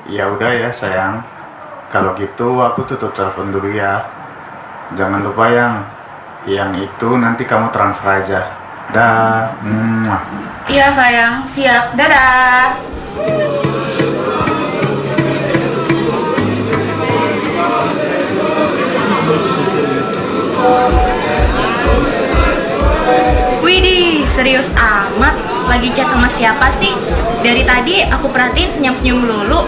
Ya udah ya sayang, kalau gitu aku tutup telepon dulu ya. Jangan lupa yang itu nanti kamu transfer aja. Dah. Muah. Iya sayang, siap. Dadah. Widih, serius amat. Lagi chat sama siapa sih? Dari tadi aku perhatiin senyum-senyum melulu.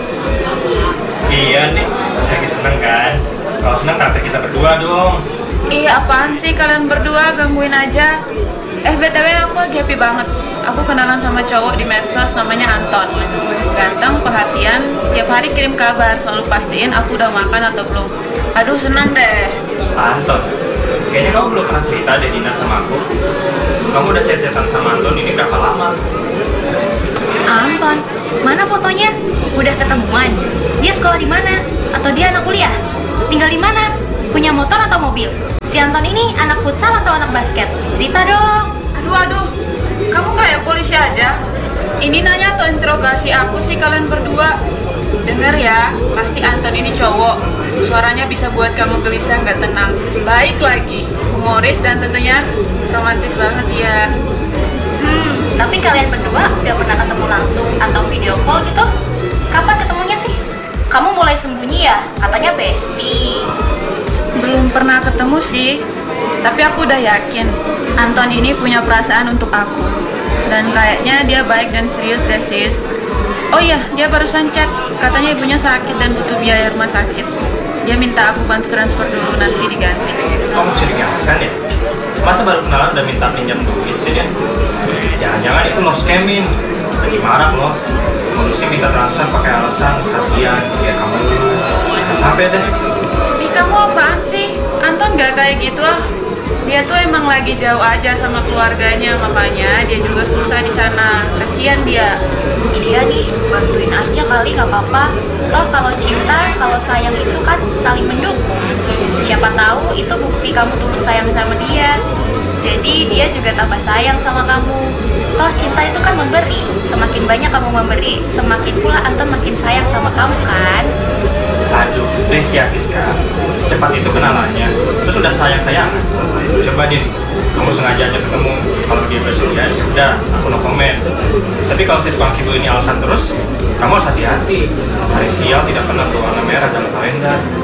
Iya nih, saya lagi seneng kan. Kalau seneng traktir kita berdua dong. Ih, apaan sih kalian berdua gangguin aja? BTW aku lagi happy banget. Aku kenalan sama cowok di medsos namanya Anton. Ganteng, perhatian, tiap hari kirim kabar, selalu pastiin aku udah makan atau belum. Aduh, senang deh. Anton, kayaknya kamu belum pernah cerita deh Dina sama aku. Kamu udah chat-chatan sama Anton ini berapa lama? Anton, mana fotonya? Udah ketemuan? Dia sekolah di mana? Atau dia anak kuliah? Tinggal di mana? Punya motor atau mobil? Si Anton ini anak futsal atau anak basket? Cerita dong. Aduh, kamu kayak polisi aja. Ini nanya atau interogasi aku sih kalian berdua. Dengar ya, pasti Anton ini cowok. Suaranya bisa buat kamu gelisah nggak tenang. Baik lagi, humoris dan tentunya romantis banget ya. Tapi kalian berdua udah pernah ketemu langsung atau video call gitu? Kapan ketemunya sih? Kamu mulai sembunyi ya? Katanya bestie. Belum pernah ketemu sih, tapi aku udah yakin Anton ini punya perasaan untuk aku. Dan kayaknya dia baik dan serius deh sis. Oh iya, dia barusan chat, katanya ibunya sakit dan butuh biaya rumah sakit. Dia minta aku bantu transfer dulu, nanti diganti. Kamu curigakan ya? Masa baru kenalan udah minta pinjam duit sih dia? Jangan-jangan itu mau scamming. Lagi marah loh. Modusnya minta transfer pakai alasan kasihan biar kamu dulu. Jangan sampai deh. Ih, kamu apaan sih? Anton gak kayak gitu ah. Dia tuh emang lagi jauh aja sama keluarganya, makanya dia juga susah di sana. Kasihan dia. Iya nih, bantuin aja kali nggak apa-apa. Toh kalau cinta, kalau sayang itu kan saling mendukung. Siapa tahu itu bukti kamu tulus sayang sama dia. Jadi dia juga tambah sayang sama kamu. Toh cinta itu kan memberi. Semakin banyak kamu memberi, semakin pula Anton makin sayang sama kamu kan. Aduh, please ya Siska. Secepat itu kenalannya. Terus udah sayang-sayangan. Coba Din, kamu sengaja aja ketemu. Kalau dia bersedia, ya udah, aku no comment. Tapi kalau si tukang kibul ini alasan terus, kamu harus hati-hati. Hari sial tidak pernah berwarna merah dalam kalender.